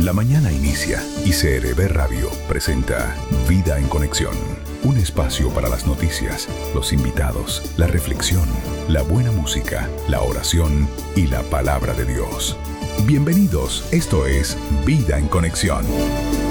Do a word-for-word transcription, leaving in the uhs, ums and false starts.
La mañana inicia y C R B Radio presenta Vida en Conexión, un espacio para las noticias, los invitados, la reflexión, la buena música, la oración y la palabra de Dios. Bienvenidos, esto es Vida en Conexión.